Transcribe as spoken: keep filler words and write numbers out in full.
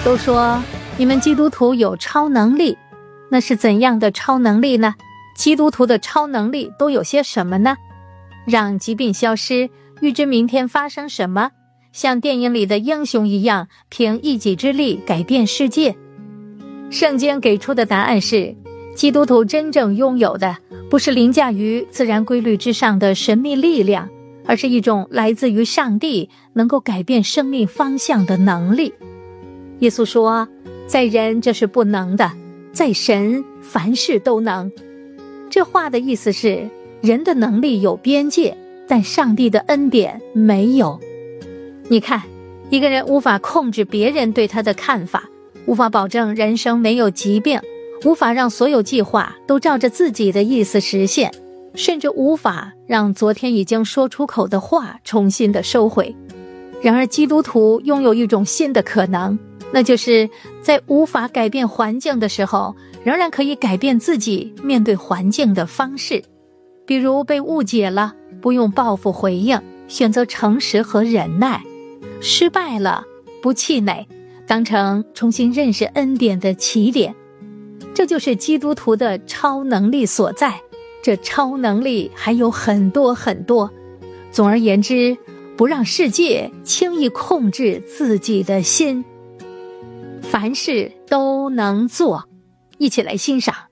都说你们基督徒有超能力，那是怎样的超能力呢？基督徒的超能力都有些什么呢？让疾病消失，预知明天发生什么，像电影里的英雄一样，凭一己之力改变世界。圣经给出的答案是，基督徒真正拥有的不是凌驾于自然规律之上的神秘力量，而是一种来自于上帝能够改变生命方向的能力。耶稣说，在人这是不能的，在神凡事都能。这话的意思是，人的能力有边界，但上帝的恩典没有。你看，一个人无法控制别人对他的看法，无法保证人生没有疾病，无法让所有计划都照着自己的意思实现，甚至无法让昨天已经说出口的话重新的收回。然而基督徒拥有一种新的可能，那就是在无法改变环境的时候，仍然可以改变自己面对环境的方式。比如被误解了，不用报复回应，选择诚实和忍耐；失败了，不气馁，当成重新认识恩典的起点。这就是基督徒的超能力所在，这超能力还有很多很多。总而言之，不让世界轻易控制自己的心，凡事都能做。一起来欣赏。